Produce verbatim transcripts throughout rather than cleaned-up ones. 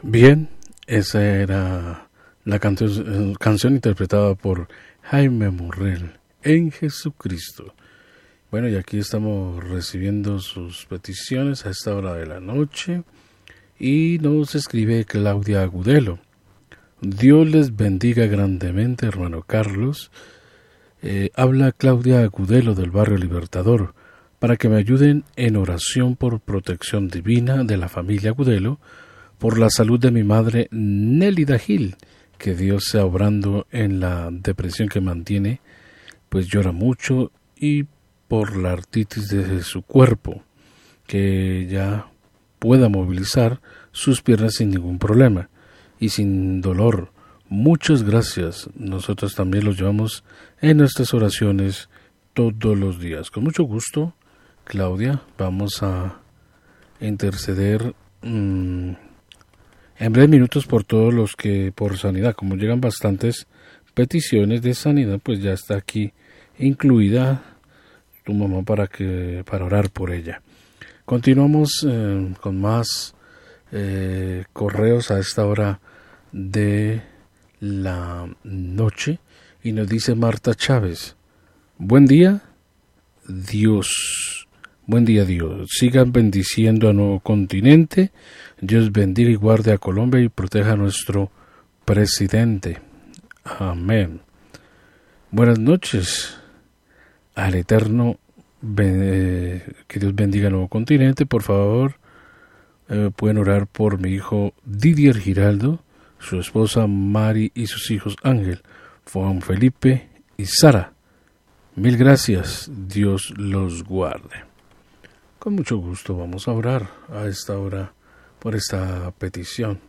Bien, esa era la canción, canción interpretada por Jaime Morrell, En Jesucristo. Bueno, y aquí estamos recibiendo sus peticiones a esta hora de la noche. Y nos escribe Claudia Agudelo. Dios les bendiga grandemente, hermano Carlos. Eh, habla Claudia Agudelo del barrio Libertador, para que me ayuden en oración por protección divina de la familia Agudelo, por la salud de mi madre Nélida Gil, que Dios sea obrando en la depresión que mantiene, pues llora mucho, y por la artritis de su cuerpo, que ya pueda movilizar sus piernas sin ningún problema y sin dolor. Muchas gracias. Nosotros también los llevamos en nuestras oraciones todos los días. Con mucho gusto, Claudia, vamos a interceder mmm, en breves minutos por todos los que por sanidad. Como llegan bastantes peticiones de sanidad, pues ya está aquí incluida tu mamá para que para orar por ella. Continuamos eh, con más eh, correos a esta hora de la noche, y nos dice Marta Chávez: buen día, Dios. Buen día, Dios. Sigan bendiciendo a Nuevo Continente. Dios bendiga y guarde a Colombia y proteja a nuestro presidente. Amén. Buenas noches. Al Eterno, eh, que Dios bendiga a Nuevo Continente. Por favor, eh, pueden orar por mi hijo Didier Giraldo, su esposa Mari y sus hijos Ángel, Juan Felipe y Sara. Mil gracias. Dios los guarde. Con mucho gusto vamos a orar a esta hora por esta petición.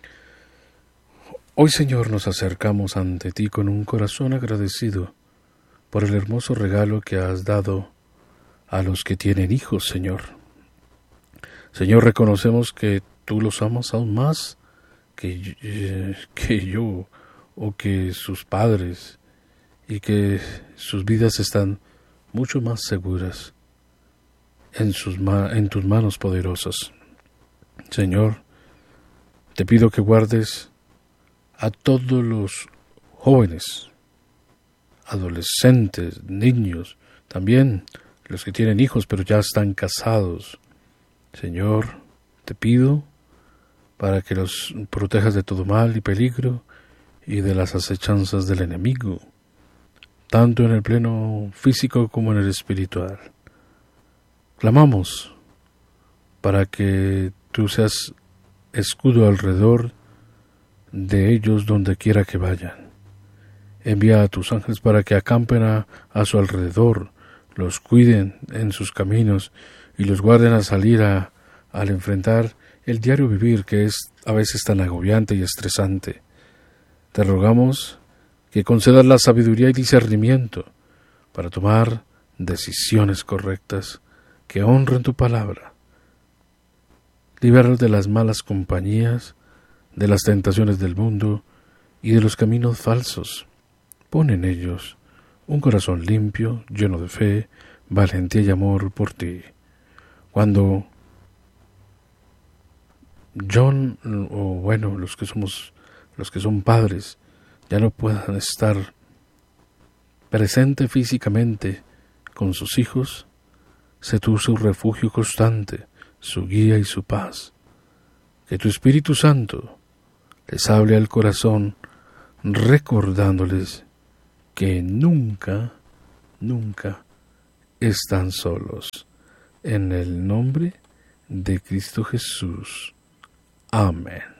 Hoy, Señor, nos acercamos ante ti con un corazón agradecido por el hermoso regalo que has dado a los que tienen hijos, Señor. Señor, reconocemos que tú los amas aún más que, eh, que yo o que sus padres, y que sus vidas están mucho más seguras en, sus ma- en tus manos poderosas. Señor, te pido que guardes a todos los jóvenes, adolescentes, niños, también los que tienen hijos pero ya están casados. Señor, te pido para que los protejas de todo mal y peligro y de las acechanzas del enemigo, tanto en el plano físico como en el espiritual. Clamamos para que tú seas escudo alrededor de ellos donde quiera que vayan. Envía a tus ángeles para que acampen a, a su alrededor, los cuiden en sus caminos y los guarden a salir a, al enfrentar el diario vivir, que es a veces tan agobiante y estresante. Te rogamos que concedas la sabiduría y discernimiento para tomar decisiones correctas que honren tu palabra. Líbranos de las malas compañías, de las tentaciones del mundo y de los caminos falsos. Pon en ellos un corazón limpio, lleno de fe, valentía y amor por ti. Cuando John, o bueno, los que somos, los que son padres, ya no puedan estar presente físicamente con sus hijos, sé tú su refugio constante, su guía y su paz. Que tu Espíritu Santo les hable al corazón, recordándoles que nunca, nunca están solos. En el nombre de Cristo Jesús. Amén.